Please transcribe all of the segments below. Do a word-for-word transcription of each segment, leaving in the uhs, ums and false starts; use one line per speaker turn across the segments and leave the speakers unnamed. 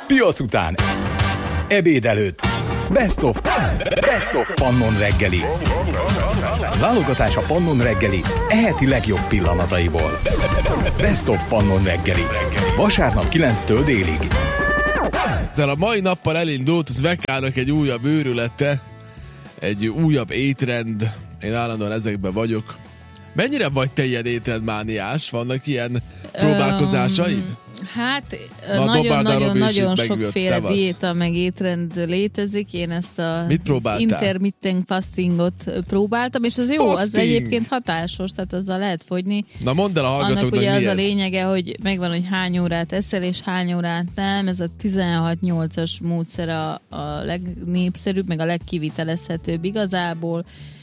Piac után. Ebéd előtt. Best of. Best of Pannon reggeli. Válogatás a Pannon reggeli eheti legjobb pillanataiból. Best of Pannon reggeli. Vasárnap kilenctől délig.
Ezzel a mai nappal elindult az Vekának egy újabb őrülete, egy újabb étrend. Én állandóan ezekben vagyok. Mennyire vagy te ilyen étrendmániás? Vannak ilyen próbálkozásaid?
Um, hát nagyon-nagyon sokféle diéta meg étrend létezik. Én ezt a intermittent fastingot próbáltam, és az jó, Fasting. Az egyébként hatásos, tehát azzal lehet fogyni.
Na mondd el a hallgatóknak,
annak ugye
mi
az
ez?
A lényege, hogy megvan, hogy hány órát eszel, és hány órát nem. Ez a tizenhat nyolcas módszer a, a legnépszerűbb, meg a legkivitelezhetőbb igazából.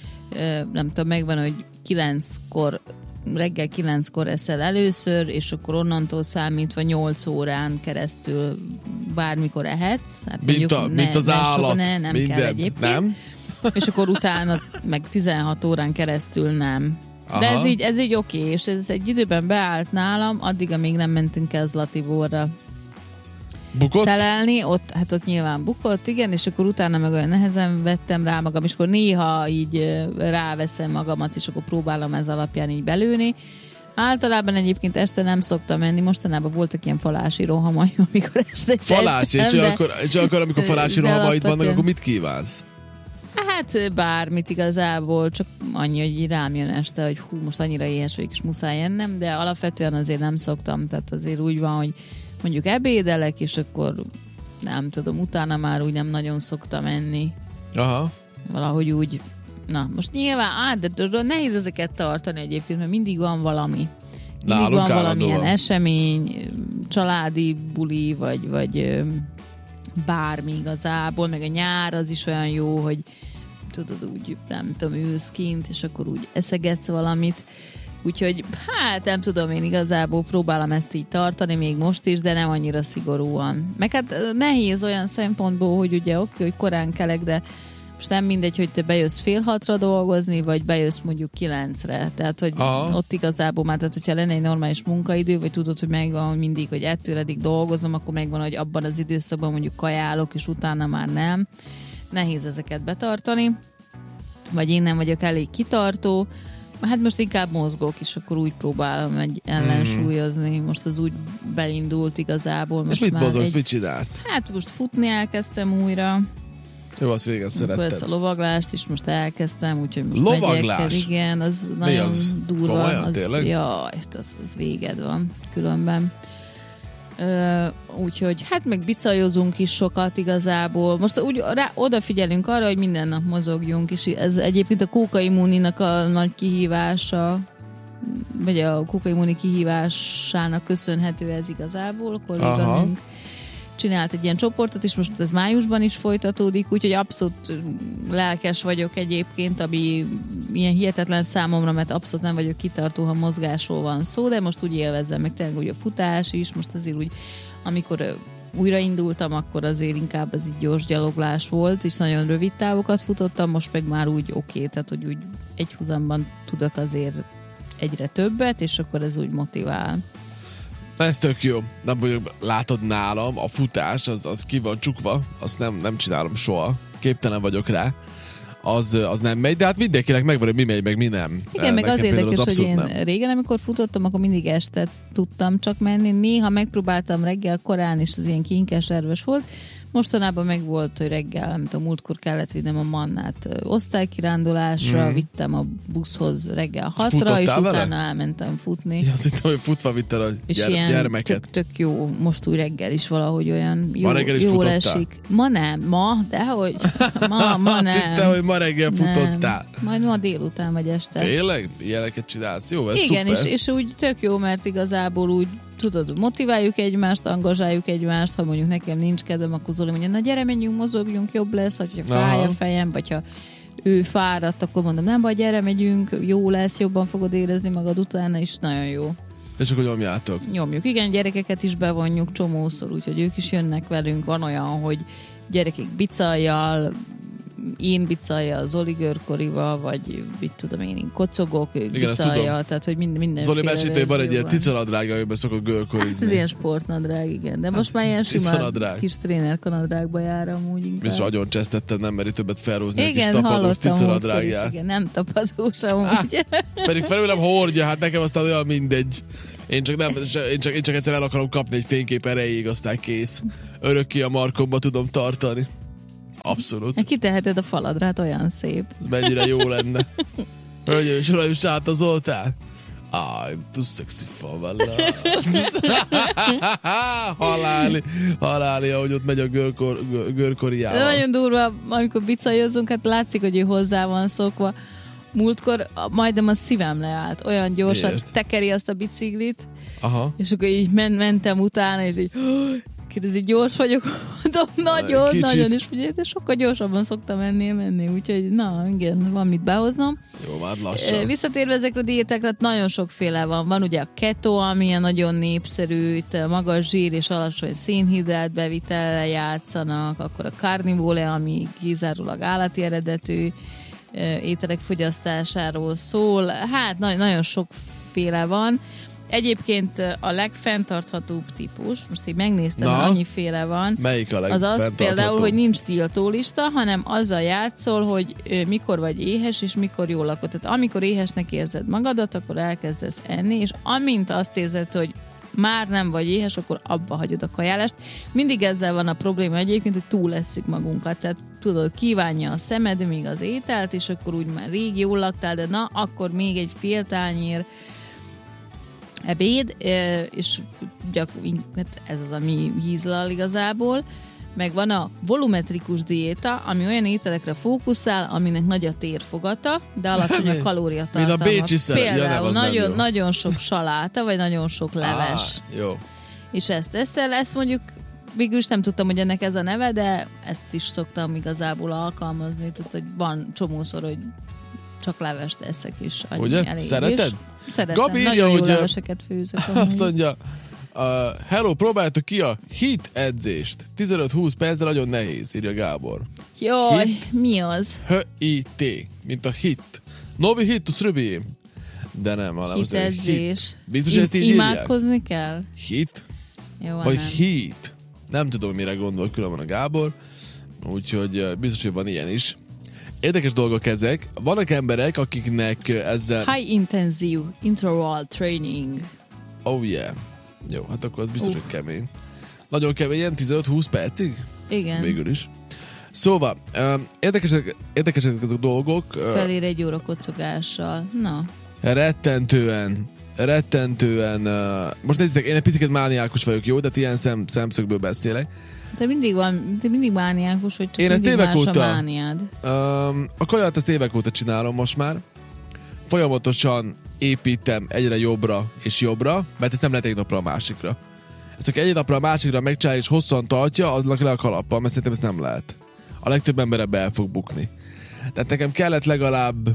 Nem tudom, megvan, hogy kilenckor, reggel kilenckor eszel először, és akkor onnantól számítva nyolc órán keresztül bármikor ehetsz. Hát
mint, a, ne, mint az
ne,
állat.
Sok, ne, nem
minden.
kell egyébként.
Nem?
És akkor utána meg tizenhat órán keresztül nem. De ez így, ez így oké, és ez egy időben beállt nálam, addig, amíg nem mentünk el Zlatiborra.
Bukott?
Telelni, ott, hát ott nyilván bukott, igen, és akkor utána meg olyan nehezen vettem rá magam, és akkor néha így ráveszem magamat, és akkor próbálom ez alapján így belőni. Általában egyébként este nem szoktam menni, mostanában voltak ilyen falási rohamaim, amikor este
Falási, és, de... akkor, és akkor amikor falási rohamaid vannak, akkor mit kívánsz?
Hát bármit igazából, csak annyi, hogy rám jön este, hogy hú, most annyira éhes vagyok, és muszáj ennem, de alapvetően azért nem szoktam, tehát azért úgy van, hogy mondjuk ebédelek, és akkor nem tudom, utána már úgy nem nagyon szoktam enni.
Aha.
Valahogy úgy, na, most nyilván, á, de nehéz ezeket tartani egyébként, mert mindig van valami. Mindig
Nálunk
van valamilyen
állandóan.
esemény, családi buli, vagy, vagy bármi igazából, meg a nyár az is olyan jó, hogy tudod, úgy, nem tudom, ülsz kint, és akkor úgy eszegetsz valamit. Úgyhogy, hát nem tudom, én igazából próbálom ezt így tartani, még most is, de nem annyira szigorúan. Meg hát nehéz olyan szempontból, hogy ugye oké, hogy korán kelek, de most nem mindegy, hogy te bejössz fél hatra dolgozni, vagy bejössz mondjuk kilencre. Tehát, hogy Aha. ott igazából már, tehát hogyha lenne egy normális munkaidő, vagy tudod, hogy megvan mindig, hogy ettől eddig dolgozom, akkor megvan, hogy abban az időszakban mondjuk kajálok, és utána már nem. Nehéz ezeket betartani. Vagy én nem vagyok elég kitartó. Hát most inkább mozgok, és akkor úgy próbálom egy ellensúlyozni. Most az úgy beindult igazából. Most
és mit mozogsz,
egy...
mit csinálsz?
Hát most futni elkezdtem újra.
Jó, azt régen szeretted.
Ezt a lovaglást is most elkezdtem, úgyhogy most
Lovaglás?
megyek. Igen, az
Mi
nagyon
az?
durva.
Komolyan,
az,
tényleg?
Jaj, az, az véged van különben. Ö, úgyhogy hát meg bicajozunk is sokat igazából. Most úgy rá, odafigyelünk arra, hogy minden nap mozogjunk, és ez egyébként a kókaimmuninak a nagy kihívása, vagy a kókaimuni kihívásának köszönhető ez igazából. A kolléganőnk csinált egy ilyen csoportot, és most ez májusban is folytatódik, úgyhogy abszolút lelkes vagyok egyébként, ami ilyen hihetetlen számomra, mert abszolút nem vagyok kitartó, ha mozgásról van szó, de most úgy élvezem, meg tényleg úgy a futás is, most azért úgy, amikor újraindultam, akkor azért inkább az így gyors gyaloglás volt, és nagyon rövid távokat futottam, most meg már úgy oké, okay, tehát hogy úgy egy húzamban tudok azért egyre többet, és akkor ez úgy motivál.
Ez tök jó. Nem mondjuk, látod nálam, a futás, az, az ki van csukva, azt nem, nem csinálom soha. Képtelen vagyok rá. Az, az nem megy, de hát mindenkinek megvan, hogy mi megy, meg mi nem.
Igen, meg az érdekes,
az
hogy én
nem.
régen, amikor futottam, akkor mindig este tudtam csak menni. Néha megpróbáltam reggel korán, és az ilyen kinkeserves volt. Mostanában meg volt, hogy reggel, nem tudom, múltkor kellett vinnem a Mannát osztálykirándulásra, mm. vittem a buszhoz reggel hatra, és utána vele? elmentem futni.
Ja, azt hittem, hogy futva vittem a
és
gyere, gyermeket.
Tök, tök jó, most úgy reggel is valahogy olyan jó,
ma reggel is
jól
futottál?
esik. Ma nem, ma, dehogy. Ma, ma nem.
Azt hittem, hogy ma reggel futottál.
Nem. Majd ma délután vagy este.
Tényleg? Ilyeneket csinálsz? Jó, ez
igen,
szuper.
És, és úgy tök jó, mert igazából úgy tudod, motiváljuk egymást, angazsáljuk egymást, ha mondjuk nekem nincs kedvem, akkor Zoli mondja, na gyere, menjünk, mozogjunk, jobb lesz, hogyha fáj a fejem, vagy ha ő fáradt, akkor mondom, nem baj, gyere, megyünk, jó lesz, jobban fogod érezni magad utána, és nagyon jó.
És akkor nyomjátok.
Nyomjuk. Igen, gyerekeket is bevonjuk csomószor, úgyhogy ők is jönnek velünk. Van olyan, hogy gyerekek bicajjal, én bicalja a Zoli Görkorival, vagy mit tudom én, én kocogok, ők
Igen,
bicalja, tehát hogy minden, mindenféle
Zoli mesét, hogy van egy ilyen
verzió
cicanadrág, amiben szokott görkorizni.
Hát ez ilyen sportnadrág, igen. De most már ilyen sima kis trénerkanadrágba jár amúgy inkább.
Biztos agyon csesztettem, nem meri többet felhúzni a kis
Igen,
tapadós
hallottam múltkor is,
cicanadrágját.
igen, nem tapadós amúgy.
Pedig felülem hordja, hát nekem aztán olyan mindegy. Én csak, nem, én csak, én csak egyszer el akarom kapni egy fénykép erejéig, aztán kész. Örökké a markomba tudom tartani. Abszolút.
Kiteheted a faladra, hát olyan szép.
Ez mennyire jó lenne. Hölgyeim és uraim, sát a Zoltán. I'm too sexy for my love. haláli, haláli, ahogy ott megy a görkor, görkoriával.
De nagyon durva, amikor bicajozunk, hát látszik, hogy ő hozzá van szokva. Múltkor majdnem a szívem leállt. Olyan gyorsan
Miért?
tekeri azt a biciklit,
Aha.
és akkor így men- mentem utána, és így kérdezi, gyors vagyok, mondom, nagyon,
Kicsit.
nagyon, és ugye, de sokkal gyorsabban szoktam menni, menni, úgyhogy na, igen, van mit behoznom.
Jó, már lassan.
Visszatérve ezekre a diétákra, nagyon sokféle van. Van ugye a keto, ami ilyen nagyon népszerű, itt magas zsír és alacsony szénhidrát bevitellel játszanak, akkor a carnivore, ami kizárólag állati eredetű ételek fogyasztásáról szól. Hát na- nagyon sokféle van. Egyébként a legfenntarthatóbb típus, most így megnéztem,
Na,
annyiféle van.
Melyik a
Az az
legfenntarthatóbb?
például, hogy nincs tiltólista, hanem azzal játszol, hogy ö, mikor vagy éhes, és mikor jól lakod. Tehát amikor éhesnek érzed magadat, akkor elkezdesz enni, és amint azt érzed, hogy már nem vagy éhes, akkor abba hagyod a kajálást. Mindig ezzel van a probléma egyébként, hogy túlesszük magunkat. Tehát tudod, kívánja a szemed még az ételt, és akkor úgy már rég jól laktál, de na, akkor még egy fél tányér ebéd, és gyakorlatilag ez az, ami hízlal igazából. Meg van a volumetrikus diéta, ami olyan ételekre fókuszál, aminek nagy a térfogata, de alacsony a kalóriatartalma.
Mint a bécsi szeret.
Például
Ja, nem, az
nagyon,
nem
nagyon sok saláta, vagy nagyon sok leves.
Ah, jó.
És ezt eszel, ezt mondjuk végül is nem tudtam, hogy ennek ez a neve, de ezt is szoktam igazából alkalmazni, tehát hogy van csomószor, hogy csak levest eszek is. Annyi,
Ugye?
elég
Szereted?
is. Szeretem,
Gabi írja,
nagyon jó
hogy
leveseket főzök.
azt mondja, uh, hello, próbáltuk ki a hit edzést. tizenöt-húsz perc, de nagyon nehéz, írja Gábor.
Jaj,
Hit?
mi az?
H-I-T, mint a hit. Novi hitus röbi. De nem, hanem az egy hit.
Hitedzés.
Biztos, hogy ezt így írják?
Imádkozni kell?
Hit?
Jó,
Vagy
nem.
hit? Nem tudom, mire gondol különben a Gábor. Úgyhogy uh, biztos, hogy van ilyen is. Érdekes dolgok ezek. Vannak emberek, akiknek ezzel...
High intensive interval training.
Oh yeah. Jó, hát akkor az biztos,
Uff.
hogy kemény. Nagyon kemény, ilyen tizenöt-húsz percig?
Igen.
Végül is. Szóval, um, érdekesek, érdekesek ezek a dolgok. Uh,
Felér egy óra kocogással. Na.
rettentően, rettentően... Uh, most nézzétek, én egy picit mániákus vagyok, jó? De ilyen szem, szemszögből beszélek.
Te mindig van, te mindig mániákus, hogy csak
Én ezt
mindig
évek
más
óta-
a mániád.
Um, a kaját ezt évek óta csinálom most már. Folyamatosan építem egyre jobbra és jobbra, mert ezt nem lehet egy napra a másikra. Ezt csak egy napra a másikra megcsinálja és hosszan tartja, aznak le a kalappal, mert szerintem ezt nem lehet. A legtöbb ember ebbe el fog bukni. Tehát nekem kellett legalább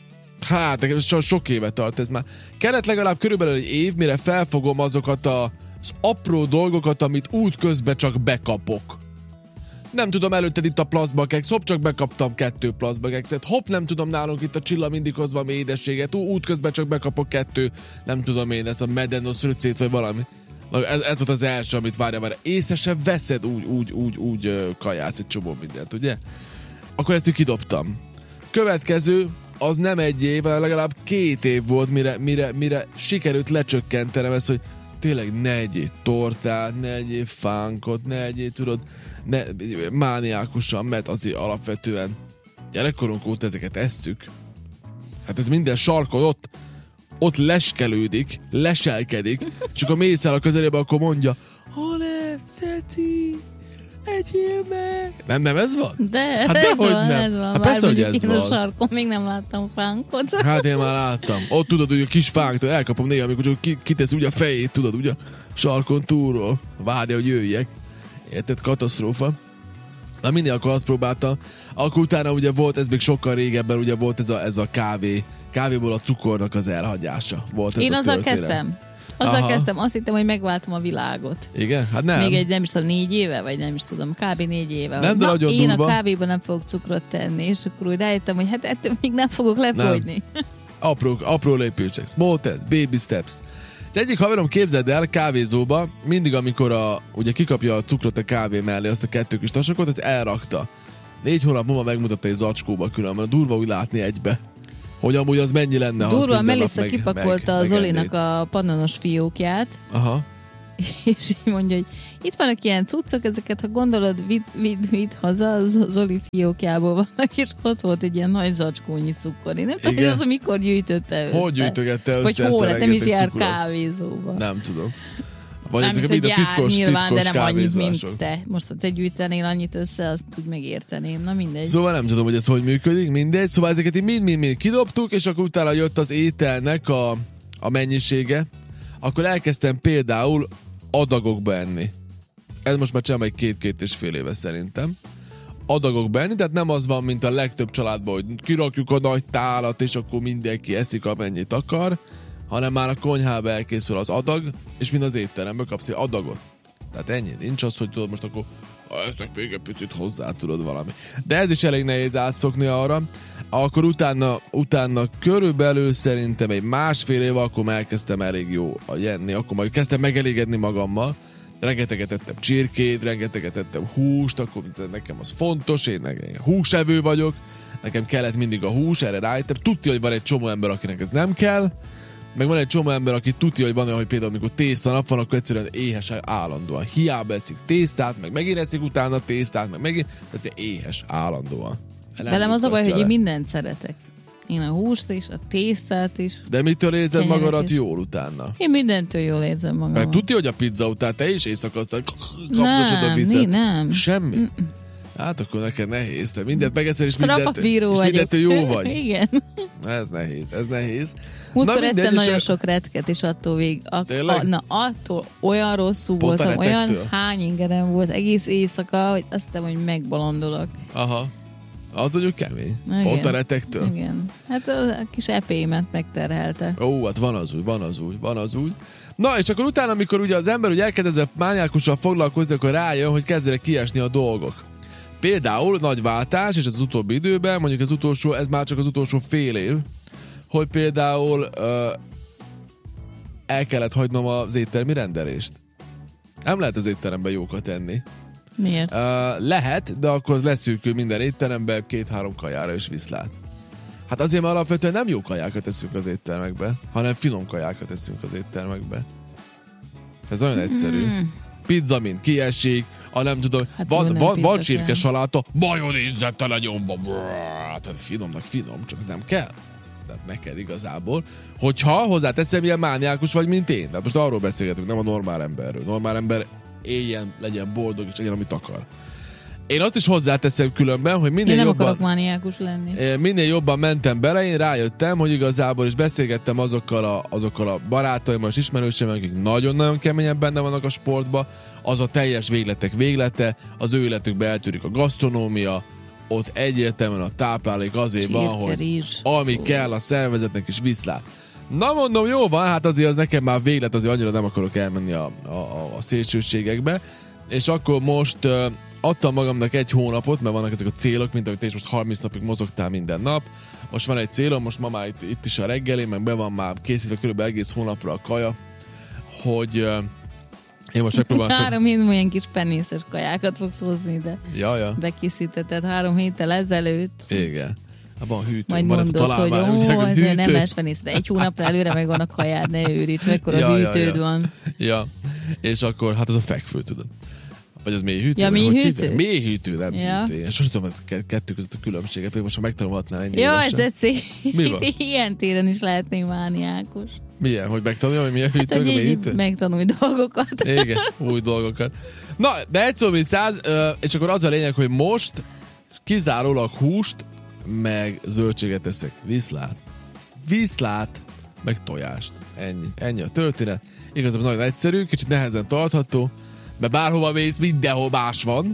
hát nekem so, sok éve tart ez már. Kellett legalább körülbelül egy év, mire felfogom azokat a, az apró dolgokat, amit útközben csak bekapok. Nem tudom, előtted itt a plazmakex, hopp, csak bekaptam kettő plazmakexet, hopp, nem tudom, nálunk itt a Csilla mindig hoz valami édességet, ú, útközben csak bekapok kettő, nem tudom én, ezt a medenos röcét, vagy valami. Na, ez, ez volt az első, amit várja, várja. Észre se veszed úgy, úgy, úgy, úgy uh, kajász egy csomó mindent, ugye? Akkor ezt kidobtam. Következő, az nem egy év, hanem legalább két év volt, mire, mire, mire sikerült lecsökkentenem ezt, hogy tényleg ne egyél tortát, ne egyél fánkot, ne egyél, tudod, ne, mániákusan, mert azért alapvetően gyerekkorunk óta ezeket esszük. Hát ez minden sarkon ott, ott leskelődik, leselkedik, csak a mész el a közelébe, akkor mondja, Hole, Szeti, egyél meg. Nem, nem ez van?
De
Hát
ez
dehogy
van,
nem.
ez van.
Hát
Bár
persze, hogy
mondjuk
ez
én
van.
a sarkon még nem láttam fánkot.
Hát én már láttam. Ott tudod, hogy a kis fánktól elkapom néha, amikor csak ki, kitesz úgy a fejét, tudod, ugye, sarkon túlról. Várja, hogy jöjjek. Érted? Katasztrófa. Na mindig akkor azt próbáltam. Akkor utána ugye volt, ez még sokkal régebben, ugye volt ez a, ez a kávé. Kávéból a cukornak az elhagyása. Volt ez
Én
a
azzal
történet.
kezdtem. Azzal
Aha.
kezdtem, azt hittem, hogy megváltom a világot.
Igen? Hát nem.
Még egy, nem is tudom, négy éve, vagy nem is tudom, kb. négy éve.
Nem, de
Na,
nagyon
én
durva.
a kávéban nem fogok cukrot tenni, és akkor úgy rájöttem, hogy hát ettől még nem fogok lefogyni. Nem.
Apró, apró lépések. Small steps, baby steps. Az egyik haverom, képzeld el, kávézóba, mindig amikor a, ugye kikapja a cukrot a kávé mellé, azt a kettő kis tasakot, ezt elrakta. Négy hónap múlva megmutatta egy zacskóba különben. Durva úgy látni egybe. Hogy amúgy az mennyi lenne, ha
durva,
az minden
Melissa
nap meg,
kipakolta
meg,
a Zolinak a pannonos fiókját,
Aha.
és így mondja, hogy itt vannak ilyen cuccok, ezeket, ha gondolod, vidd vid, vid haza, a Zoli fiókjából vannak, és ott volt egy ilyen nagy zacskónyi cukor. Én nem tudom, hogy az, amikor gyűjtötte össze.
Hogy gyűjtögette össze?
Vagy
ezt
hol,
a
nem is jár
cukrot?
kávézóba.
Nem tudom. Vagy
nem,
ezek
mint,
mind a
jár,
titkos,
nyilván,
titkos
de nem annyit,
kávézások.
mint te. Most, ha te gyűjtenél annyit össze, azt úgy megérteném. Na mindegy.
Szóval nem tudom, hogy ez hogy működik, mindegy. Szóval ezeket így mind-mind-mind kidobtuk, és akkor utána jött az ételnek a, a mennyisége. Akkor elkezdtem például adagokba enni. Ez most már csinálom egy két-két és fél éve szerintem. Adagokba enni, tehát nem az van, mint a legtöbb családban, hogy kirakjuk a nagy tálat, és akkor mindenki eszik, amennyit akar, hanem már a konyhába elkészül az adag, és mind az étterembe kapsz egy adagot. Tehát ennyi. Nincs az, hogy tudod most akkor ezek még egy picit hozzá tudod valami. De ez is elég nehéz átszokni arra. Akkor utána, utána körülbelül szerintem egy másfél év, akkor már elkezdtem elég jó a jenni, akkor majd kezdtem megelégedni magammal. Rengeteget ettem csirkét, rengeteget ettem húst, akkor nekem az fontos, én, én húsevő vagyok, nekem kellett mindig a hús, erre rájöttem. Tudja, hogy van egy csomó ember, akinek ez nem kell, meg van egy csomó ember, aki tudja, hogy van olyan, hogy például amikor tészta nap van, akkor egyszerűen éhes állandóan. Hiába eszik tésztát, meg megint eszik utána tésztát, meg megint, tehát éhes állandóan.
Velem az a baj, hogy én mindent szeretek. Én a húst is, a tésztát is.
De mitől érzed
Kenyeret
magadat
is.
jól utána?
Én mindentől jól érzem magam.
Meg tudja, hogy a pizza után te is éjszaka aztán kapdosod a vizet?
nem.
Semmi? Mm-mm. Hát akkor neked nehéz. Te mindent megeszel, és,
Strapabíró
mindent, és
vagyok.
mindentől jó vagy.
Igen.
Ez nehéz, ez nehéz.
Múltkor
mindegy,
ettem
és
nagyon
a-
sok retket, és attól vég... A,
Tényleg?
a, na, attól olyan rosszul
Pont a
voltam, olyan
retektől?
hány ingerem volt egész éjszaka, hogy azt hiszem, hogy megbolondolok.
Aha. Az mondjuk kemény.
Igen.
Pont a retektől.
Igen. Hát a kis epémet megterhelte.
Ó, hát van az úgy, van az úgy, van az úgy. Na, és akkor utána, amikor ugye az ember ugye elkezd ezzel mániákusan foglalkozni, akkor rájön, hogy kezdenek kiesni a dolgok. Például nagy váltás, és az utóbbi időben, mondjuk az utolsó, ez már csak az utolsó fél év, hogy például uh, el kellett hagynom az éttermi rendelést. Nem lehet az étteremben jókat enni.
Miért?
Uh, lehet, de akkor az leszűkül minden étteremben két-három kajára is viszlát. Hát azért, mert alapvetően nem jó kajákat eszünk az éttermekbe, hanem finom kajákat eszünk az éttermekbe. Ez nagyon egyszerű. Mm. Pizza mind kiesik, a nem tudom,
Hát
van,
jó, nem
van, van
pizza
csirke
kell.
saláta, majonézzel tele nyomva, hát finomnak finom, csak ez nem kell. Tehát neked igazából. Hogyha hozzáteszem, ilyen mániákus vagy, mint én. Tehát most arról beszélgetünk, nem a normál emberről. Normál ember éljen, legyen boldog, és legyen, amit akar. Én azt is hozzáteszem különben, hogy minél
Én nem
jobban...
akarok mániákus lenni.
Minél jobban mentem bele, én rájöttem, hogy igazából is beszélgettem azokkal a, azokkal a barátaimmal és ismerőseimmel, akik nagyon-nagyon keményen benne vannak a sportba, az a teljes végletek véglete, az ő életükbe eltűnik a gasztronómia, ott egyértelműen a táplálék azért van,
Csirke,
hogy
rizs,
ami
szó.
kell a szervezetnek is viszlát. Na mondom, jó van, hát azért az nekem már véglet, azért annyira nem akarok elmenni a, a, a, a szélsőségekbe, és akkor most uh, adtam magamnak egy hónapot, mert vannak ezek a célok, mint ahogy te is most harminc napig mozogtál minden nap. Most van egy célom, most ma már itt, itt is a reggeli, meg be van már készítve körülbelül egész hónapra a kaja, hogy uh, én most megpróbálom azt...
Három hét olyan kis penészes kajákat fogsz hozni, de
Ja, ja.
bekészítetted három héttel ezelőtt.
Igen. Hát van hűtő,
Majd
van ez a
mondod, hogy
találmány,
ó,
ugye, hogy
de nem
hűtő.
esvenész, de egy hónapra előre megvan a kajád, ne őríts, mekkora
Ja, ja,
hűtőd
ja.
van.
Ja, és akkor, hát az a fekvő, tudod. Vagy az mély hűtő?
Ja,
vagy
mély
hogy
hűtő?
hívják? Mély hűtő, nem
Ja.
hűtő. Én sosem tudom ez ke- kettő között a különbséget, például most ha megtanulhatnál ennyi
Jó,
évesen.
ez egy
Mi van?
ilyen téren is lehetnék mániákus.
Milyen? Hogy megtanulja, hogy milyen hűtő,
Hát,
meg
hogy
mély
így
hűtő?
megtanulj dolgokat.
Igen, új dolgokat. Na, de egy szó, mint száz, ö, és akkor az a lényeg, hogy most kizárólag húst, meg zöldséget eszek. Viszlát. Viszlát, meg tojást. Ennyi. Ennyi a történet. Igazából nagyon egyszerű, kicsit nehezen tartható, mert bárhova mész, mindenhol más van,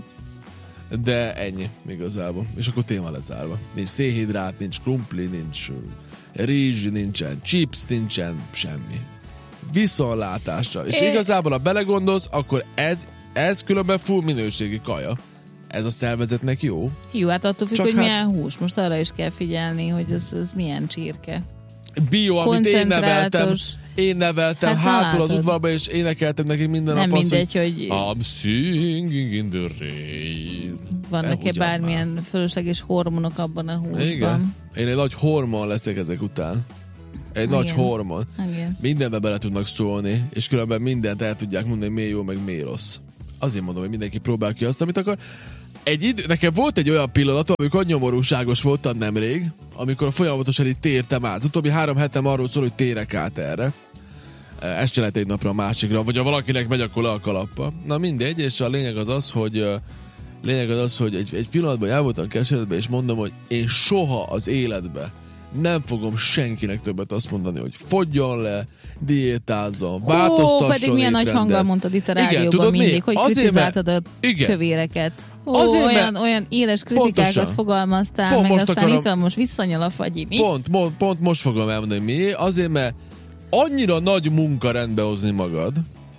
de ennyi igazából. És akkor téma lezárva. Nincs szénhidrát, nincs krumpli, nincs rizs, nincsen chips, nincsen semmi. viszontlátásra. És
É.
igazából, ha belegondolsz, akkor ez, ez különben full minőségi kaja. Ez a szervezetnek jó.
Jó, hát attól függ,
Csak
hogy
hát-
milyen hús. Most arra is kell figyelni, hogy ez, ez milyen csirke.
Bio, amit én neveltem.
Koncentrátos.
Én neveltem
Hát,
hátul az
látod.
udvarba, és énekeltem nekik minden
Nem
nap azt,
mindegy, hogy
I'm singing in the rain.
vannak-e
ugyan
bármilyen fölösleges hormonok abban a húsban.
Igen. Én egy nagy hormon leszek ezek után. Egy nagy
Igen.
hormon.
Igen.
Mindenbe bele tudnak szólni, és különben mindent el tudják mondani, mi jó, meg mi rossz. Azért mondom, hogy mindenki próbál ki azt, amit akar. Egy idő, nekem volt egy olyan pillanat, amikor nyomorúságos voltam nemrég, amikor folyamatosan itt tértem át. Az utóbbi három hetem arról szól, hogy térek át erre. Ezt se lehet egy napra a másikra, vagy ha valakinek megy, akkor le a kalappa. Na mindegy, és a lényeg az az, hogy ö, lényeg az az, hogy egy, egy pillanatban el voltam keseredbe, és mondom, hogy én soha az életbe nem fogom senkinek többet azt mondani, hogy fogjon le, diétázzon, változtasson
Ó, pedig milyen nagy
étrendet.
hanggal mondtad itt a
Igen,
rádióban
tudod
mindig,
mi?
hogy
Azért,
kritizáltad a
mert- igen.
kövéreket. Ó,
Azért,
olyan,
mert-
olyan éles kritikákat
Pontosan.
fogalmaztál,
Pont
meg
most
aztán
akarom-
itt van most visszanyal a fagyi. Mi?
Pont, pont, pont most fogom elmondani, mi. Azért, mert annyira nagy munka rendbe hozni magad,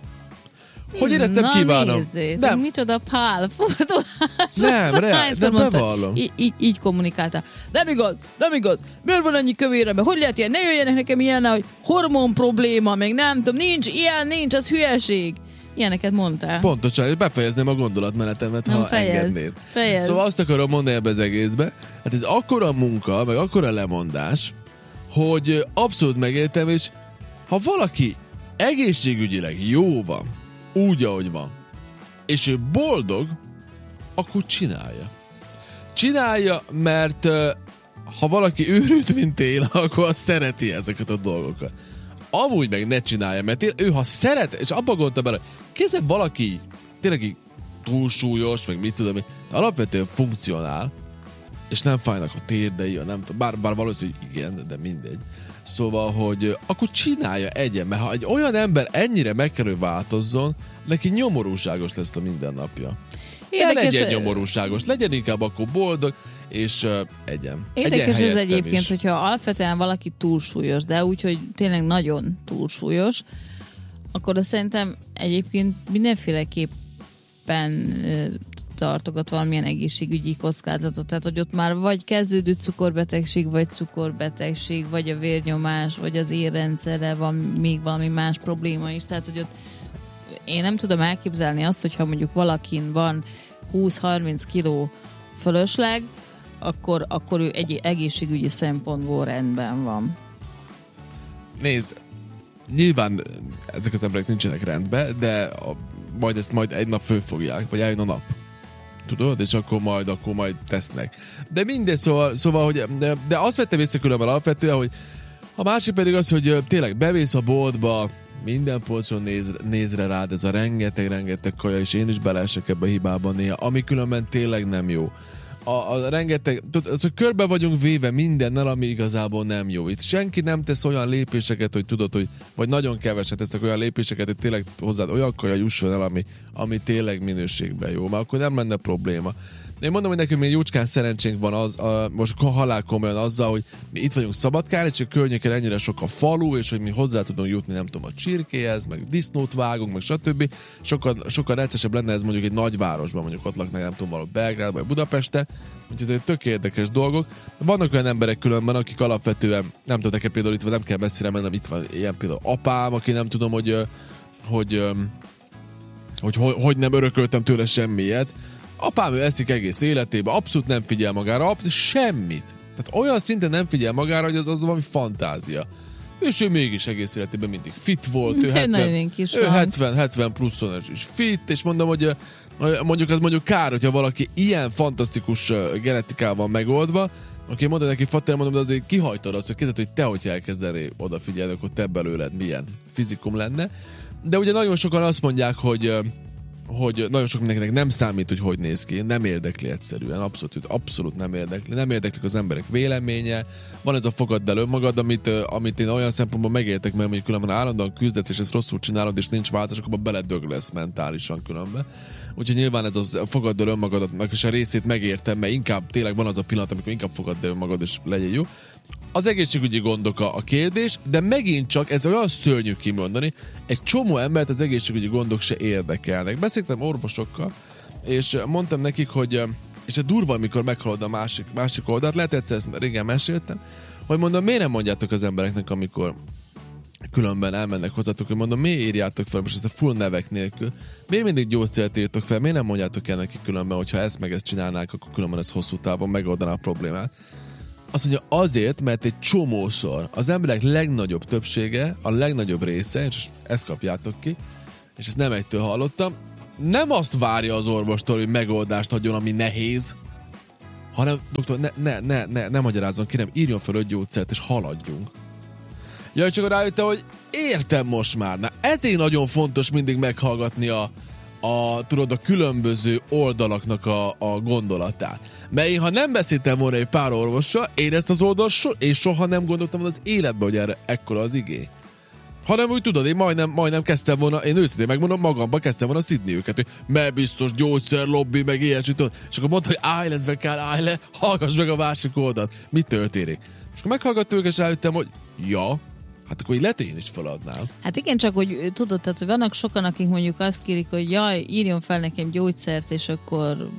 hogy én ezt nem
Na
kívánom.
nézzétek,
Nem,
micsoda pálfordulás.
Nem,
Azt
reál-
hányszor
de
mondtad?
bevallom.
Í- így, így kommunikáltál. Nem igaz, nem igaz. Miért van annyi kövérem? Hogy lehet ilyen? Ne jöjjenek nekem ilyen, hogy hormon probléma, meg nem tudom, nincs ilyen, nincs, az hülyeség. Ilyeneket mondtál.
pontosan, és befejezném a gondolatmenetemet,
Nem,
ha
fejezd,
engednéd.
fejezd.
Szóval azt akarom mondani ebbe az egészbe, hát ez akkora munka, meg akkora lemondás, hogy abszolút megértem, és ha valaki egészségügyileg jó van, úgy, ahogy van, és ő boldog, akkor csinálja. Csinálja, mert ö, ha valaki őrült, mint én, akkor azt szereti ezeket a dolgokat. Amúgy meg ne csinálja, mert én, ő ha szeret, és abba gondolta bele, kézzel valaki tényleg így túlsúlyos, meg mit tudom én, de alapvetően funkcionál, és nem fájnak a térdei, a nem tudom, bár, bár valószínű, hogy igen, de mindegy. Szóval, hogy ö, akkor csinálja, egyen, mert ha egy olyan ember ennyire meg kell, hogy változzon, neki nyomorúságos lesz a mindennapja. Ne
Érdekes,
legyen nyomorúságos, legyen inkább akkor boldog, és uh, egyen.
Érdekes
egyen
ez
helyettem
egyébként,
is.
hogyha alapvetően valaki túlsúlyos, de úgy, hogy tényleg nagyon túlsúlyos, akkor azt szerintem egyébként mindenféleképpen ö, tartogat valamilyen egészségügyi kockázatot. Tehát, hogy ott már vagy kezdődő cukorbetegség, vagy cukorbetegség, vagy a vérnyomás, vagy az érrendszerre van még valami más probléma is. Tehát, hogy ott én nem tudom elképzelni azt, hogyha mondjuk valakin van húsz-harminc kiló fölösleg, akkor, akkor ő egy egészségügyi szempontból rendben van.
Nézd, nyilván ezek az emberek nincsenek rendben, de a, majd ezt majd egy nap fölfogják, vagy eljön a nap. Tudod? És akkor majd, akkor majd tesznek. De mindegy, szóval, szóval hogy, de, de azt vettem észre különben alapvetően, hogy a másik pedig az, hogy ö, tényleg bevész a boltba, minden polcon néz, nézre rád ez a rengeteg-rengeteg kaja, és én is beleesek ebbe a hibában néha, ami különben tényleg nem jó. A, a rengeteg, tudod, az, hogy körbe vagyunk véve mindennel, ami igazából nem jó. Itt senki nem tesz olyan lépéseket, hogy tudod, hogy vagy nagyon keveset tesznek olyan lépéseket, hogy tényleg hozzád olyan kaja jusson el, ami, ami tényleg minőségben jó, mert akkor nem lenne probléma. Én mondom, hogy nekünk még jócskán szerencsénk van az, a, most halál komolyan azzal, hogy mi itt vagyunk Szabadkán, és a környéken ennyire sok a falu, és hogy mi hozzá tudunk jutni, nem tudom, a csirkéhez, meg disznót vágunk, meg stb. Sokkal, sokkal necesebb lenne ez mondjuk egy nagyvárosban, mondjuk ott laknak, nem tudom, valahol Belgrád vagy Budapesten, úgyhogy ez egy tök érdekes dolgok. Vannak olyan emberek különben, akik alapvetően, nem tudom, nekem például itt van, nem kell messzire mennem, itt van ilyen például apám, aki nem tudom, hogy hogy, hogy, hogy, hogy nem örököltem tőle semmiet. Apám ő eszik egész életében, abszolút nem figyel magára, abszolút semmit. Tehát olyan szinten nem figyel magára, hogy az, az valami fantázia. És ő mégis egész életében mindig fit volt, ő hetven, hetven pluszon is fit, és mondom, hogy mondjuk az mondjuk kár, hogyha valaki ilyen fantasztikus genetikával van megoldva, aki mondta neki, Fater, mondom, de azért kihajtad azt, hogy kezdett, hogy te, hogy elkezdenél odafigyelni, akkor te belőled milyen fizikum lenne. De ugye nagyon sokan azt mondják, hogy hogy nagyon sok mindenkinek nem számít, hogy hogy néz ki, nem érdekli egyszerűen, abszolút, abszolút nem érdekli, nem érdeklik az emberek véleménye, van ez a fogadd el önmagad, amit, amit én olyan szempontból megértek, mert mondjuk különben állandóan küzdetsz, és ezt rosszul csinálod, és nincs változás, akkor beledög lesz mentálisan különben. úgyhogy nyilván ez a fogadd el önmagadnak és a részét megértem, mert inkább tényleg van az a pillanat, amikor inkább fogadd el önmagad és legyen jó. Az egészségügyi gondok a, a kérdés, de megint csak ez olyan szörnyű kimondani, egy csomó embert az egészségügyi gondok se érdekelnek. Beszéltem orvosokkal, és mondtam nekik, hogy és a durva, amikor meghalod a másik, másik oldalt, lehet egyszer ezt régen meséltem, hogy mondom, miért nem mondjátok az embereknek, amikor különben elmennek hozzátok, hogy mondom, miért írjátok fel, most ezt a full nevek nélkül, miért mindig gyógyszert írtok fel, miért nem mondjátok el neki különben, hogyha ezt meg ezt csinálnák, akkor különben ez hosszú távon megoldaná a problémát. Azt mondja, azért, mert egy csomószor az emberek legnagyobb többsége, a legnagyobb része, és ezt kapjátok ki, és ezt nem egytől hallottam, nem azt várja az orvostól, hogy megoldást adjon, ami nehéz, hanem doktor, ne, ne, ne, ne, ne magyarázzon ki, nem írjon fel öt gyógyszert, és haladjunk. Jaj, csak rájöttem, hogy értem most már. Na, ezért nagyon fontos mindig meghallgatni a, a, tudod, a különböző oldalaknak a, a gondolatát. Mert én, ha nem beszéltem volna egy pár orvossal, én ezt az oldalt so, én soha nem gondoltam az életben, hogy erre ekkora az igény. Hanem úgy tudod, én majdnem, majdnem kezdtem volna, én őszintén megmondom, magamban kezdtem volna szidni őket, hogy mert biztos gyógyszerlobbi, meg ilyesmi, tudod. És akkor mondta, hogy állj le, Zvekál, állj le, hallgass meg a másik oldalt. Mi történik? És akkor meghallgattam őket, és rájöttem, hogy ja, hát akkor így lehet, hogy én is feladnám.
Hát igen, csak hogy tudod, tehát, hogy vannak sokan, akik mondjuk azt kérik, hogy jaj, írjon fel nekem gyógyszert, és akkor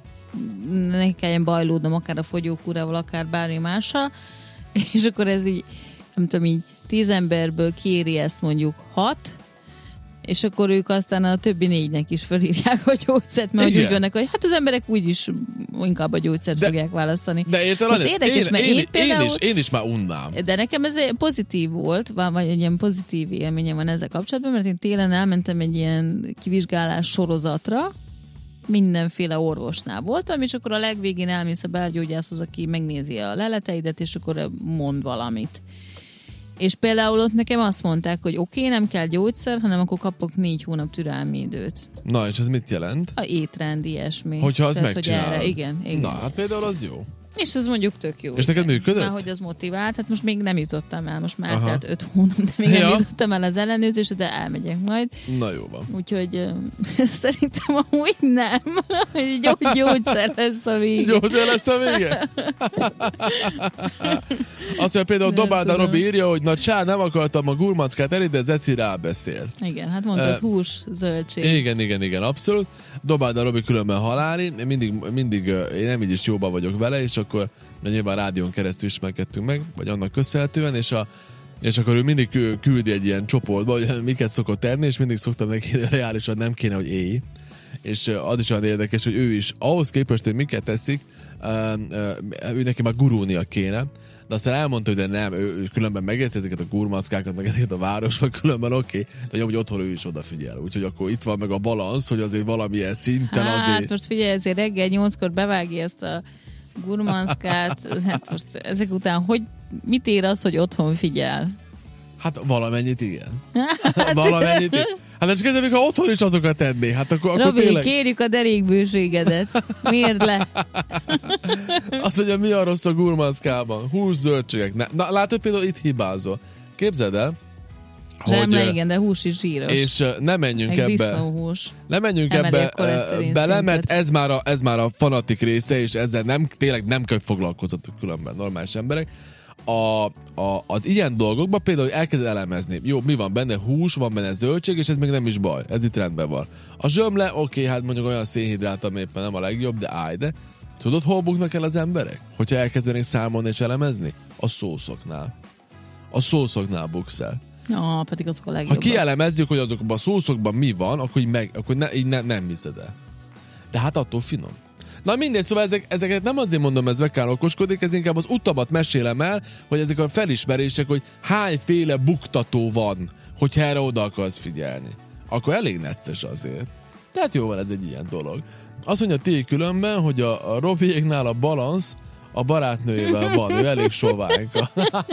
ne kelljen bajlódnom akár a fogyókúrával, akár bármi mással, és akkor ez így, nem tudom, így tíz emberből kéri ezt mondjuk hat, és akkor ők aztán a többi négynek is felírják a gyógyszert, mert úgy vannak, hogy hát az emberek úgyis inkább a gyógyszert de, fogják választani.
De érted,
most érdekes,
én,
mert
én,
én, például,
én, is, én is már unnám.
De nekem ez pozitív volt, vagy egy ilyen pozitív élményem van ezzel kapcsolatban, mert én télen elmentem egy ilyen kivizsgálás sorozatra, mindenféle orvosnál voltam, és akkor a legvégén elmész a belgyógyászhoz, aki megnézi a leleteidet, és akkor mond valamit. És például ott nekem azt mondták, hogy oké, okay, nem kell gyógyszer, hanem akkor kapok négy hónap türelmi időt.
Na, és ez mit jelent?
A étrend, ilyesmi.
Hogyha az
Tehát,
megcsinálod.
Hogy erre, igen, igen.
Na, hát például az jó.
És ez mondjuk tök jó.
És neked működött?
Már hogy az motivált, hát most még nem jutottam el, most már tehát öt hónap, de még ja. nem jutottam el az ellenőrzésre, de elmegyek majd.
Na jó van.
Úgyhogy uh, szerintem amúgy nem. Gyó- gyógyszer lesz a vége.
Gyógyszer lesz a vége? Azt mondja, például Dobálda Robi írja, hogy na csá, nem akartam a gurmackát elé, de Zeci rábeszél.
Igen, hát mondtad, uh, hús, zöldség.
Igen, igen, igen, abszolút. Dobálda Robi különben halári, mindig, mindig én nem így is jóban vagyok vele, és akkor nyilván rádión keresztül ismerkedtünk meg, vagy annak köszönhetően, és, a, és akkor ő mindig küldi egy ilyen csoportba, hogy miket szokott tenni, és mindig szoktam neki reálisan nem kéne, hogy éj. És az is olyan érdekes, hogy ő is ahhoz képest, hogy miket teszik, ő neki már gurulnia kéne, de aztán elmondta, hogy de nem, ő, ő különben megérzi ezeket a gurmackákat, meg ezeket a városban, különben oké, okay, de hogy otthon ő is odafigyel. Úgyhogy akkor itt van meg a balansz, hogy azért valamilyen szinten
hát,
azért...
Hát most figyelj, ezért reggel nyolckor bevágja ezt a gurmanszkát, hát most ezek után hogy, mit ér az, hogy otthon figyel?
Hát valamennyit igen. valamennyit igen. Hát csak ezzel, ha otthon is azokat tenné, hát akkor,
Robi,
akkor tényleg...
kérjük a derékbőségedet. Mérd le.
Azt mondja, mi a rossz a gurmanszkában? Hús, zöldségek. Ne, na, látod, például itt hibázol. Képzeld el,
Zsemle, igen, de hús is zsíros.
És uh, nem menjünk
meg
ebbe.
disznóhús.
Nem menjünk ebbe uh, bele, mert ez már, a, ez már a fanatik része, és ezzel nem, tényleg nem kell foglalkozatok különben normális emberek. A, a, az ilyen dolgokban például elkezd elemezni. Jó, mi van benne? Hús, van benne zöldség, és ez még nem is baj. Ez itt rendben van. A zsömle, oké, okay, hát mondjuk olyan szénhidrát, ami éppen nem a legjobb, de állj, de tudod, hol buknak el az emberek? Hogyha elkezdenék számolni és elemezni? A szószoknál. A szószoknál buksz el.
Ja, pedig azok a legjobbak.
Ha kielemezzük, hogy azokban a szószokban mi van, akkor így, meg, akkor ne, így ne, nem hiszed el. De hát attól finom. Na mindegy, szóval ezek, ezeket nem azért mondom, ez Vekán okoskodik, ez inkább az utamat mesélem el, hogy ezek a felismerések, hogy hányféle buktató van, hogyha erre oda akarsz figyelni. Akkor elég necces azért. Tehát jó van, ez egy ilyen dolog. Azt mondja ti különben, hogy a, a Robiéknál a balansz a barátnőjével van, ő elég soványka.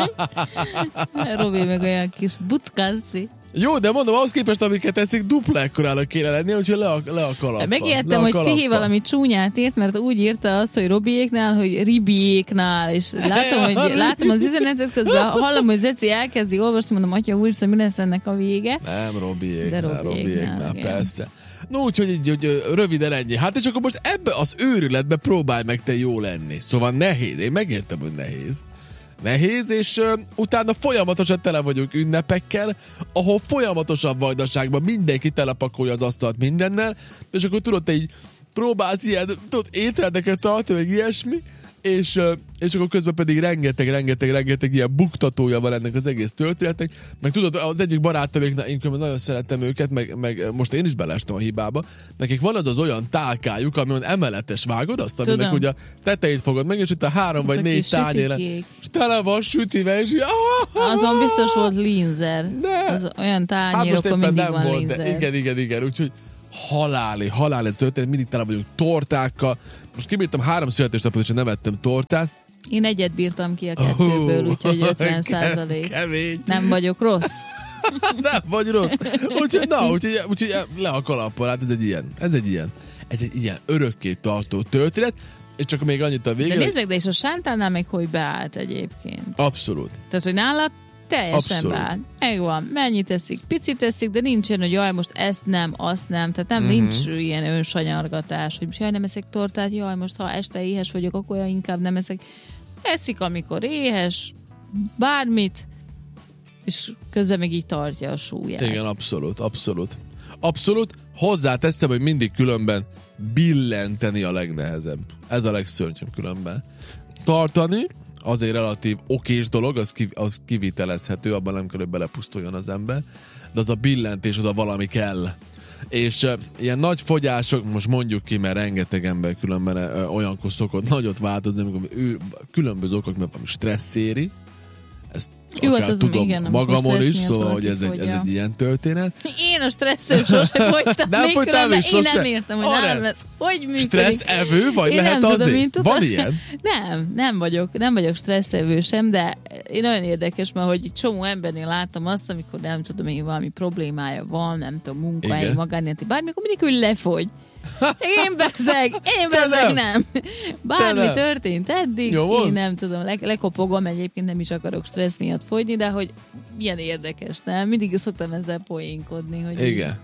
Robi meg olyan kis buckázti.
Jó, de mondom, ahhoz képest, amiket eszik, dupla ekkorának kéne lenni, úgyhogy le a, le a kalappal.
Megijedtem, hogy Tihi valami csúnyát írt, mert úgy írta azt, hogy Robiéknál, hogy Ribiéknál, és látom, hogy látom az üzenetet közben, hallom, hogy Zeci elkezdi olvasni, mondom, atya úristen, mi lesz ennek a vége?
Nem, Robiéknál, Robiéknál, Robiéknál persze. No, úgyhogy így, hogy röviden ennyi. Hát és akkor most ebbe az őrületbe próbálj meg te jó lenni. Szóval nehéz. Én megértem, hogy nehéz. Nehéz, és uh, utána folyamatosan tele vagyunk ünnepekkel, ahol folyamatosan vajdaságban mindenki telepakolja az asztalt mindennel, és akkor tudod, te így próbálsz ilyen, tudod, étrendeket tartani, meg ilyesmi, és, uh, és akkor közben pedig rengeteg, rengeteg, rengeteg ilyen buktatója van ennek az egész történetnek, meg tudod, az egyik barátoméknál én nagyon szerettem őket, meg, meg most én is beleestem a hibába, nekik van az az olyan tálkájuk, ami olyan emeletes, vágod azt, aminek ugye a tetejét fogod meg, és itt a három vagy négy tányére, és tele van sütivel, és
azon biztos volt linzer. Az olyan tányérokon mindig van volt, linzer.
De igen, igen, igen, úgyhogy haláli, halál ez történet, mindig tele vagyunk tortákkal. Most kibírtam három születésnapot, és nem ettem tortát.
Én egyet bírtam ki a kettőből, uh, úgyhogy ötven százalék.
Kemény.
Nem vagyok rossz?
Nem vagy rossz. Úgyhogy, na, úgyhogy, úgyhogy le a kalappal, hát ez egy ilyen, ez egy ilyen, ez egy ilyen örökké tartó történet, és csak még annyit a végén.
De nézd meg, de és a Sántálnál meg hogy beállt egyébként.
Abszolút.
Tehát, hogy nálad teljesen beállt. Megvan, mennyit teszik, picit teszik, de nincsen, hogy jaj, most ezt nem, azt nem, tehát nem, mm-hmm. nincs ilyen önsanyargatás, hogy most jaj, nem eszek tortát, jaj, most ha este éhes vagyok, akkor inkább nem eszek. Eszik, amikor éhes, bármit, és közben meg így tartja a súlyát.
Igen, abszolút, abszolút. Abszolút, hozzáteszem, hogy mindig különben billenteni a legnehezebb. Ez a legszörnyűbb különben. Tartani, azért relatív okés dolog, az, ki, az kivitelezhető, abban nem kell, hogy belepusztuljon az ember, de az a billentés, oda valami kell. És uh, ilyen nagy fogyások, most mondjuk ki, mert rengeteg ember különben uh, olyankor szokott nagyot változni, amikor ő különböző okok, mert valami stressz éri, ezt
jó,
akár
hát
tudom
igen,
magamon is, szóval, hogy ez egy, ez egy ilyen történet.
Én a stressztől sose fogytam.
Nem fogytál még sose?
Én nem értem, hogy ah, nálam ez hogy működik.
Stresszevő vagy? Én lehet azért? Tudom, van ilyen?
Nem, nem vagyok, nem vagyok stresszevő sem, de én nagyon érdekes, mert hogy csomó embernél láttam azt, amikor nem tudom, én valami problémája van, nem tudom, munkahely, magánéleti, bármikor mindig ő lefogy. Én bezeg, én bezeg, nem. nem. Bármi nem. történt eddig, Jó, én nem tudom, le, lekopogom, egyébként nem is akarok stressz miatt fogyni, de hogy milyen érdekes, nem? Mindig szoktam ezzel poénkodni, hogy
igen.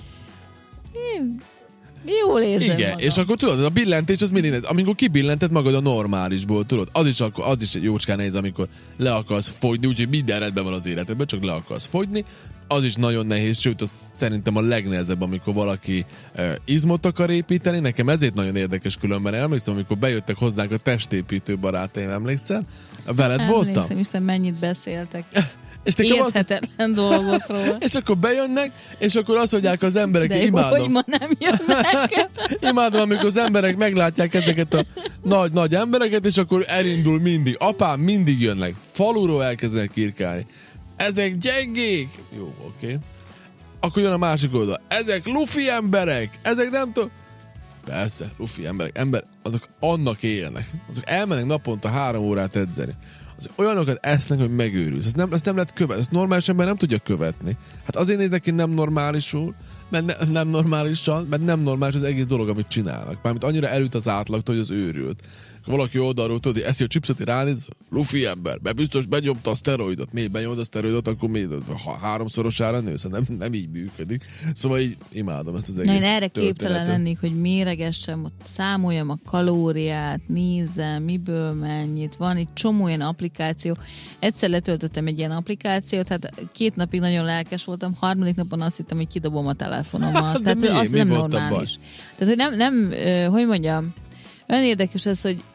Én jól érzem
igen,
magam.
És akkor tudod, a billentés az mindig, amikor kibillented magad a normálisból, tudod, az is, akkor, az is egy jócskán nehéz, amikor le akarsz fogyni, úgyhogy minden rendben van az életedben, csak le akarsz fogyni, az is nagyon nehéz, sőt, az szerintem a legnehezebb, amikor valaki uh, izmot akar építeni, nekem ezért nagyon érdekes különben, emlékszem, amikor bejöttek hozzánk a testépítő barátaim, emlékszel? Veled
Emlékszem,
voltam?
Emlékszem, Isten, mennyit beszéltek.
És
érthetetlen az... dolgokról.
És akkor bejönnek, és akkor azt mondják az emberek,
de
imádom.
hogy ma nem jönnek.
Imádom, amikor az emberek meglátják ezeket a nagy-nagy embereket, és akkor elindul mindig. Apám, mindig jönnek. Faluról elkezdenek kirkálni. Ezek gyengék! Jó, oké. Okay. Akkor jön a másik oldal. Ezek lufi emberek! Ezek nem tudom... Persze, lufi emberek. Ember, azok annak élnek. Azok elmennek naponta három órát edzeni. Azok olyanokat esznek, hogy megőrülsz. Ezt nem, ezt nem lehet követni. Ezt normális ember nem tudja követni. Hát azért néznek ki nem normálisul, mert ne, nem normálisan, mert nem normális az egész dolog, amit csinálnak. Mármint annyira elüt az átlagtól, hogy az őrült. Valaki oldalról tudod, eszi a chipset, ránéz, lufi ember, mert biztos benyomta a szteroidot. Miért benyomta a szteroidot, akkor mi, ha háromszorosára nősz, nem, nem így működik. Szóval így imádom ezt az egész.
Na, én erre képtelen lennék, hogy méregessem, ott számoljam a kalóriát, nézzem, miből mennyit. Van egy csomó olyan applikáció. Egyszer letöltöttem egy ilyen applikációt, hát két napig nagyon lelkes voltam, harmadik napon azt hittem, hogy kidobom a telefonomat. Tehát
mi?
az
mi
nem normális. Tehát, hogy nem, nem, hogy mondjam, olyan érdekes ez, hogy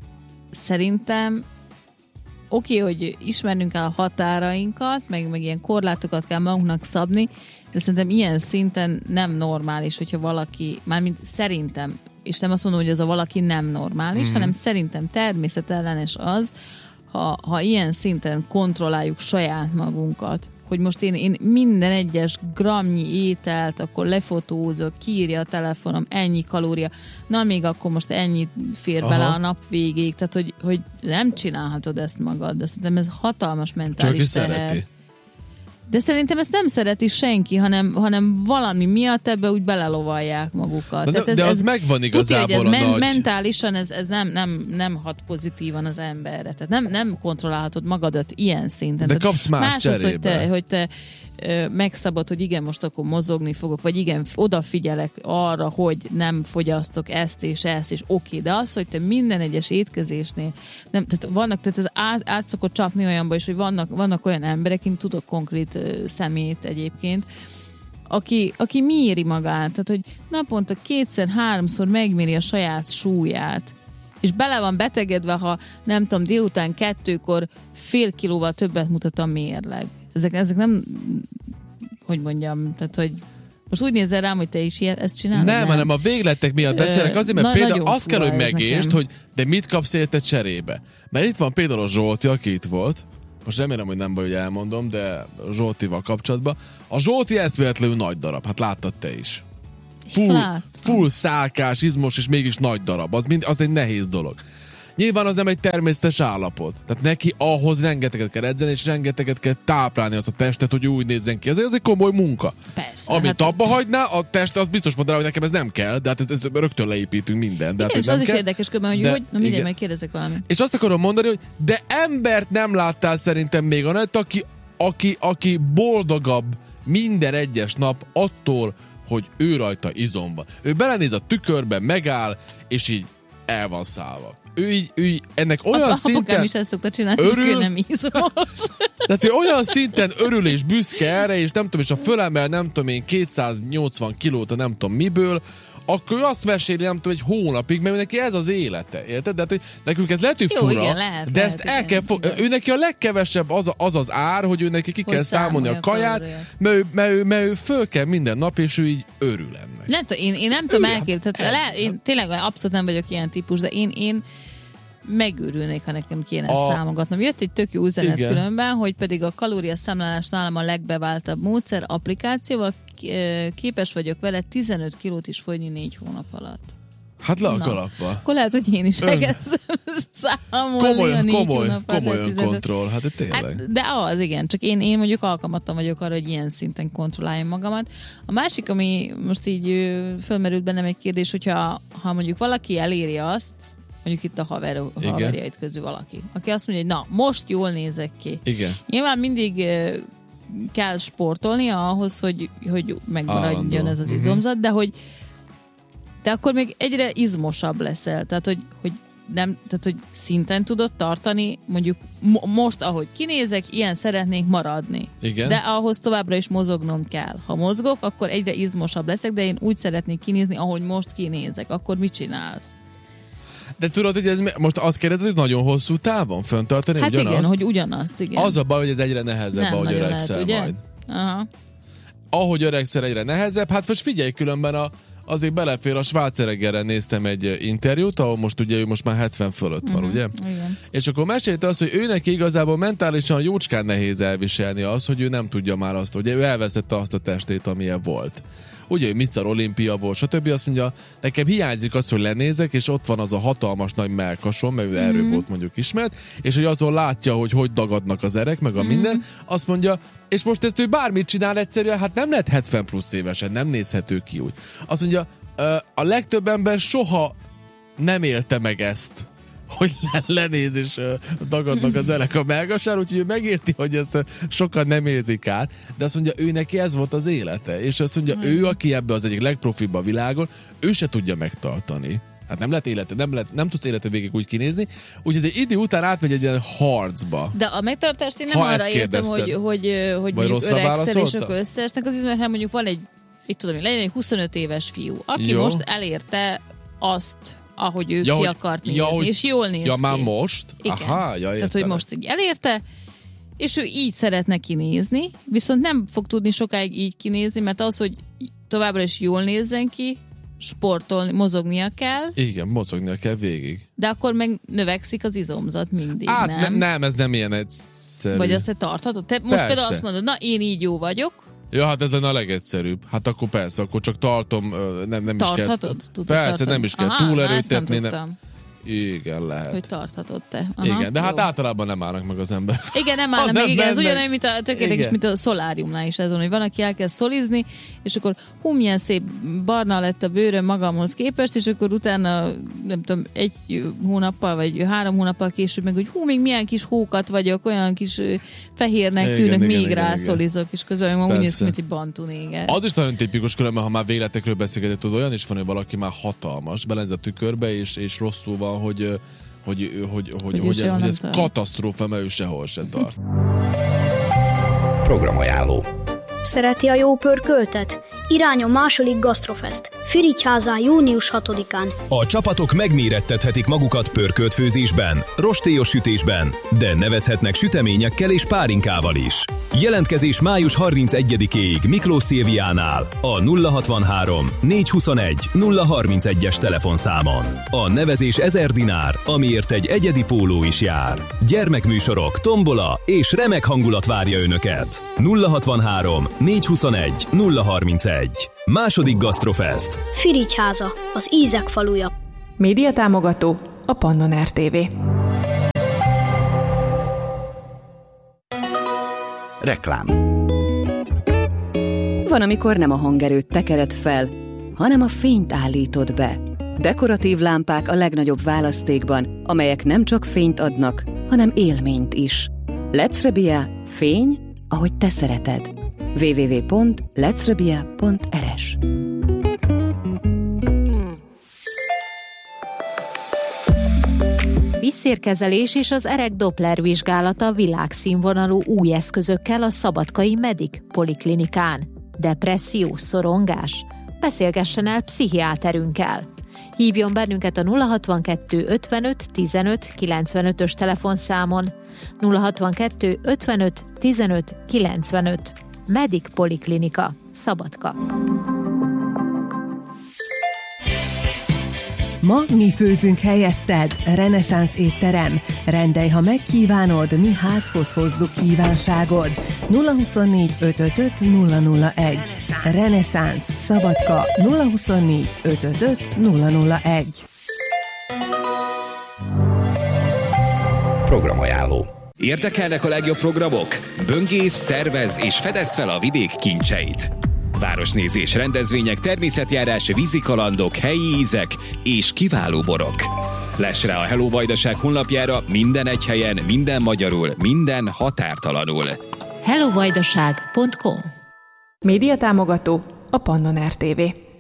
szerintem oké, okay, hogy ismernünk kell a határainkat, meg, meg ilyen korlátokat kell magunknak szabni, de szerintem ilyen szinten nem normális, hogyha valaki, mármint szerintem, és nem azt mondom, hogy az a valaki nem normális, mm-hmm. hanem szerintem természetellenes az, ha, ha ilyen szinten kontrolláljuk saját magunkat, hogy most én, én minden egyes gramnyi ételt, akkor lefotózok, kiírja a telefonom, ennyi kalória, na még akkor most ennyit fér bele a nap végéig, tehát hogy, hogy nem csinálhatod ezt magad, de szerintem ez hatalmas mentális teher. De szerintem ezt nem szereti senki, hanem, hanem valami miatt ebbe úgy belelovalják magukat.
De, ez, de az ez, megvan igazából tudja, hogy ez
a men-
nagy...
mentálisan ez, ez nem, nem, nem hat pozitívan az emberre. Tehát nem, nem kontrollálhatod magadat ilyen szinten.
De kapsz más
az, hogy te, hogy te ö, megszabad, hogy igen, most akkor mozogni fogok, vagy igen, odafigyelek arra, hogy nem fogyasztok ezt és ezt, és oké, de az, hogy te minden egyes étkezésnél, nem, tehát vannak, tehát ez át, át szokott csapni olyanba is, hogy vannak, vannak olyan emberek, én tudok konkrét ö, szemét egyébként, aki, aki méri magát, tehát hogy naponta kétszer, háromszor megméri a saját súlyát, és bele van betegedve, ha nem tudom, délután kettőkor fél kilóval többet mutat a mérleg. Ezek, ezek nem, hogy mondjam, tehát hogy most úgy nézel rám, hogy te is ilyet, ezt csinálod?
Nem, nem, hanem a végletek miatt beszélek, azért, mert
Na,
például azt kell, hogy megértsd,
nekem.
hogy de mit kapsz érte cserébe. Mert itt van például a Zsolti, aki itt volt, most remélem, hogy nem baj, hogy elmondom, de Zsoltival kapcsolatban. A Zsolti eszméletlenül nagy darab, hát láttad te is. Full, full szálkás, izmos, és mégis nagy darab. Az, mind, az egy nehéz dolog. Nyilván az nem egy természetes állapot. Tehát neki ahhoz rengeteget kell edzeni, és rengeteget kell táplálni azt a testet, hogy úgy nézzen ki. Ez, ez egy komoly munka.
Persze.
Amit
hát...
abba hagyná, a test az biztos mondaná, hogy nekem ez nem kell, de hát ez, ez rögtön leépítünk mindent. De
igen,
hát,
és
nem
az
kell.
is érdekes köbben, hogy,
de,
hogy na mindegy,
igen.
majd kérdezek valamit.
És azt akarom mondani, hogy de embert nem láttál szerintem még a net, aki, aki, aki boldogabb minden egyes nap attól, hogy ő rajta izom van. Ő belenéz a tükörbe, megáll, és így el van szállva. Ő így, ő így ennek olyan
a,
szinten
apukám is ezt szokta csinálni,
örül,
csak ő nem izmos.
tehát ő olyan szinten örül és büszke erre, és nem tudom, és a fölemel nem tudom én kétszáznyolcvan kilót a nem tudom miből, akkor ő azt meséli, nem tudom, egy hónapig, mert neki ez az élete, érted? De hát, hogy nekünk ez lehet, hogy
Jó,
fura,
igen, lehet,
de
lehet,
ezt el
igen,
kell fog... ő neki a legkevesebb az, a, az az ár, hogy ő neki ki
hogy
kell számolni a kaját, mert ő, mert, ő, mert ő föl kell minden nap, és ő így örül ennek.
Nem tudom, én, én nem tudom elképzelni, le, én tényleg abszolút nem vagyok ilyen típus, de én, én megőrülnék, ha nekem kéne a... számogatnom. Jött egy tök jó üzenet igen. különben, hogy pedig a kalóriaszámlálás nálam a legbeváltabb módszer applikációval képes vagyok vele tizenöt kilót is fogyni négy hónap alatt.
Hát le a kalapba.
Akkor lehet, hogy én is elkezdem számolni
komoly,
a négy
komoly,
hónap
komoly kontroll, hát tényleg.
Hát, de az, igen, csak én, én mondjuk alkalmatlan vagyok arra, hogy ilyen szinten kontrolláljam magamat. A másik, ami most így fölmerült bennem egy kérdés, hogyha ha mondjuk valaki eléri azt, mondjuk itt a haver, haverjait közül valaki, aki azt mondja, hogy na, most jól nézek ki.
Igen.
Nyilván mindig kell sportolnia ahhoz, hogy, hogy megmaradjon ez az izomzat, de hogy de akkor még egyre izmosabb leszel. Tehát, hogy, hogy nem, tehát, hogy szinten tudod tartani, mondjuk mo- most, ahogy kinézek, ilyen szeretnék maradni.
Igen.
De ahhoz továbbra is mozognom kell. Ha mozgok, akkor egyre izmosabb leszek, de én úgy szeretnék kinézni, ahogy most kinézek. Akkor mit csinálsz?
De tudod, hogy ez most azt kérdezed, hogy nagyon hosszú távon fenntartani
hát
ugyanazt?
igen, hogy ugyanazt, igen.
Az a baj, hogy ez egyre nehezebb,
nem
ahogy öregszel
lehet,
majd.
Aha.
Ahogy öregszel, egyre nehezebb. Hát most figyelj, különben a, azért belefér, a Schwarzeneggerrel néztem egy interjút, ahol most ugye ő most már hetven fölött van, uh-huh. ugye?
Igen.
És akkor mesélte azt, hogy őnek igazából mentálisan jócskán nehéz elviselni azt, hogy ő nem tudja már azt, hogy ő elvesztette azt a testét, amilyen volt. Ugye ő miszter Olimpia volt, stb. Azt mondja, nekem hiányzik az, hogy lenézek, és ott van az a hatalmas nagy mellkasom, mert ő mm-hmm. erről volt mondjuk ismert, és hogy azon látja, hogy hogy dagadnak az erek, meg a mm-hmm. minden, azt mondja, és most ezt ő bármit csinál egyszerűen, hát nem lehet hetven plusz évesen, nem nézhető ki úgy. Azt mondja, a legtöbb ember soha nem élte meg ezt, hogy lenéz és dagadnak az erek a mellkasán, úgyhogy ő megérti, hogy ezt sokan nem érzik át, de azt mondja, ő neki ez volt az élete, és azt mondja, ő, aki ebbe az egyik legprofibb a világon, ő se tudja megtartani. Hát nem lehet élete, nem, lehet, nem tudsz élete végig úgy kinézni, úgyhogy ez egy idő után átmegy egy ilyen harcba.
De a megtartást én nem
ha
arra értem, hogy, hogy, hogy mondjuk öregszel, és akkor összeesnek az izmek, hanem mondjuk van egy, itt tudom, legyen egy huszonöt éves fiú, aki jó. most elérte azt, ahogy ő
ja,
ki
hogy,
akart nézni,
ja, hogy,
és jól néz
ja,
ki.
Ja, már most?
Igen.
Aha, ja,
tehát, hogy most így elérte, és ő így szeretne kinézni, viszont nem fog tudni sokáig így kinézni, mert az, hogy továbbra is jól nézzen ki, sportolni, mozognia kell.
Igen, mozognia kell végig.
De akkor meg növekszik az izomzat mindig,
Át,
nem?
Ne, nem, ez nem ilyen egyszerű.
Vagy azt te tarthatod? Te most persze. Például azt mondod, na én így jó vagyok.
Ja, hát ez lenne a legegyszerűbb. Hát akkor persze, akkor csak tartom, nem, nem is kell.
Tarthatod?
Persze, tartani? Nem is kell
Aha,
túlerőtetni.
Nem
Igen, lehet.
Hogy tarthatod te. Aha,
igen, de
jó.
hát általában nem állnak meg az ember.
Igen, nem állnak meg, igen, ez ugyanúgy, mint a tökéletes,
igen.
mint a szoláriumnál is azon, hogy van, aki elkezd szolizni, és akkor hú, milyen szép barna lett a bőröm magamhoz képest, és akkor utána, nem tudom, egy hónappal, vagy három hónappal később meg, hogy hú, még milyen kis hókat vagyok, olyan kis fehérnek
igen,
tűnök,
igen,
még
igen,
rászolizok, és közben meg úgy néz ki, mint egy bantú néger.
Az is nagyon tipikus különben, ha már végletekről beszélgetett, tudod, olyan is van, hogy valaki már hatalmas, belenz a tükörbe, és, és rosszul van, hogy hogy, hogy, hogy, hogy, hogy, hogy, hogy ez tart. Katasztrófa, mert ő sehol sem tart.
Programajánló.
Szereti a jó pörköltet? Irány a második Gastrofest. Firigyházán június hatodikán.
A csapatok megmérettethetik magukat pörkölt főzésben, rostélyos sütésben, de nevezhetnek süteményekkel és pálinkával is. Jelentkezés május harmincegyedikéig Miklós Szilviánál a nulla hatvanhárom négyszázhuszonegy nulla harmincegyes telefonszámon. A nevezés ezer dinár, amiért egy egyedi póló is jár. Gyermekműsorok, tombola és remek hangulat várja önöket. nulla hatvanhárom négyszázhuszonegy nulla harmincegy. Második Gastrofest.
Firigyháza, az ízek faluja.
Média támogató a Pannon er té vé.
Reklám.
Van, amikor nem a hangerőt tekered fel, hanem a fényt állítod be. Dekoratív lámpák a legnagyobb választékban, amelyek nem csak fényt adnak, hanem élményt is. Lecrebia, fény, ahogy te szereted. double-u double-u double-u pont lecrebia pont er es.
Vízszérkezelés és az erek Doppler vizsgálata világszínvonalú új eszközökkel a szabadkai Medic Poliklinikán. Depresszió, szorongás? Beszélgessen el pszichiáterünkkel. Hívjon bennünket a nulla hatvankettő ötvenöt tizenöt kilencvenötös telefonszámon. nulla hatvankettő ötvenöt tizenöt kilencvenöt. Medic Poliklinika, Szabadka.
Ma mi főzünk helyetted, reneszánsz étterem. Rendelj, ha megkívánod, mi házhoz hozzuk kívánságod. nulla huszonnégy ötvenöt nulla nulla egy. Reneszánsz, Szabadka, nulla huszonnégy ötvenöt nulla nulla egy.
Programajánló.
Érdekelnek a legjobb programok? Böngész, tervez és fedezd fel a vidék kincseit. Városnézés, rendezvények, természetjárás, vízikalandok, helyi ízek és kiváló borok. Less rá a Hello Vajdaság honlapjára minden egy helyen, minden magyarul, minden határtalanul.
hello vajdaság pont com.
Média támogató a Pannon er té vé.